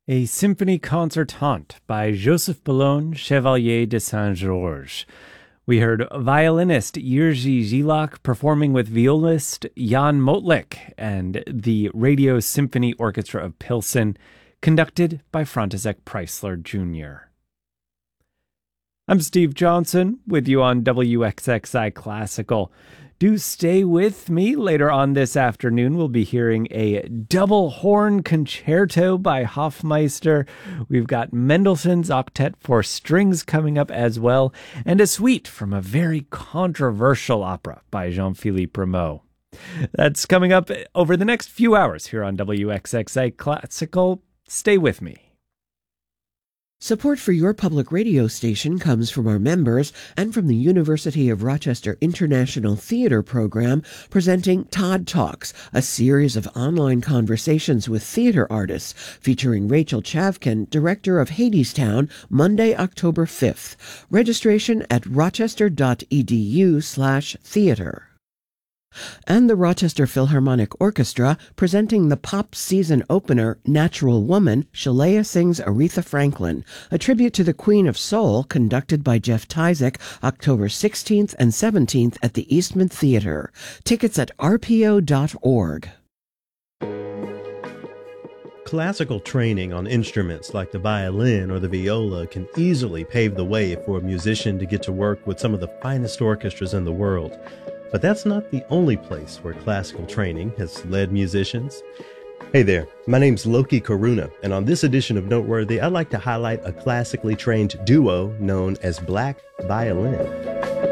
A Symphony Concertante by Joseph Boulogne, Chevalier de Saint-Georges. We heard violinist Jiří Žilák performing with violist Jan Motlik and the Radio Symphony Orchestra of Pilsen, conducted by František Preissler Jr. I'm Steve Johnson with you on WXXI Classical. Do stay with me. Later on this afternoon, we'll be hearing a double horn concerto by Hofmeister. We've got Mendelssohn's Octet for Strings coming up as well, and a suite from a very controversial opera by Jean-Philippe Rameau. That's coming up over the next few hours here on WXXI Classical. Stay with me. Support for your public radio station comes from our members and from the University of Rochester International Theater Program, presenting Todd Talks, a series of online conversations with theater artists, featuring Rachel Chavkin, director of Hadestown, Monday, October 5th. Registration at rochester.edu/theater. And the Rochester Philharmonic Orchestra, presenting the pop season opener, Natural Woman, Shalea Sings Aretha Franklin, a tribute to the Queen of Soul, conducted by Jeff Tyzik, October 16th and 17th at the Eastman Theater. Tickets at rpo.org. Classical training on instruments like the violin or the viola can easily pave the way for a musician to get to work with some of the finest orchestras in the world. But that's not the only place where classical training has led musicians. Hey there, my name's Loki Karuna, and on this edition of Noteworthy, I'd like to highlight a classically trained duo known as Black Violin.